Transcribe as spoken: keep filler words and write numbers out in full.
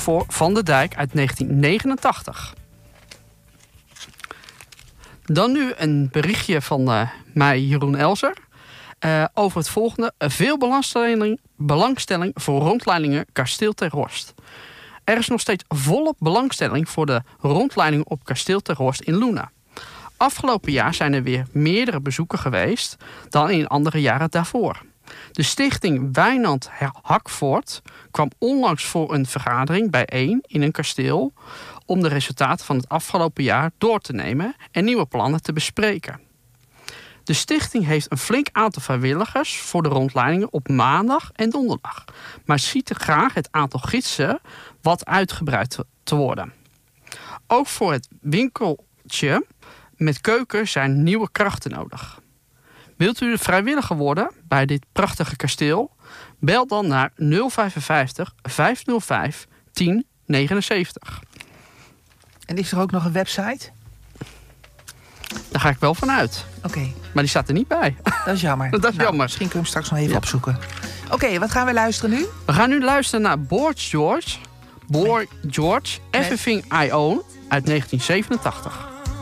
voor Van der Dijk uit negentien negenentachtig. Dan nu een berichtje van uh, mij, Jeroen Elser. Uh, over het volgende. Veel belangstelling, belangstelling voor rondleidingen Kasteel Ter Horst. Er is nog steeds volop belangstelling voor de rondleiding op Kasteel Ter Horst in Loenen. Afgelopen jaar zijn er weer meerdere bezoeken geweest dan in andere jaren daarvoor. De stichting Wijnand Hakvoort kwam onlangs voor een vergadering bijeen in een kasteel om de resultaten van het afgelopen jaar door te nemen en nieuwe plannen te bespreken. De stichting heeft een flink aantal vrijwilligers voor de rondleidingen op maandag en donderdag, maar ziet er graag het aantal gidsen wat uitgebreid te worden. Ook voor het winkeltje met keuken zijn nieuwe krachten nodig. Wilt u vrijwilliger worden bij dit prachtige kasteel? Bel dan naar nul vijfenvijftig vijfhonderdvijf tien negenenzeventig. En is er ook nog een website? Daar ga ik wel van uit. Oké. Okay. Maar die staat er niet bij. Dat is jammer. Dat is nou, jammer. Misschien kunnen we hem straks nog even ja. opzoeken. Oké, okay, wat gaan we luisteren nu? We gaan nu luisteren naar Boy George. Boy George, Everything I Own uit negentien zevenentachtig.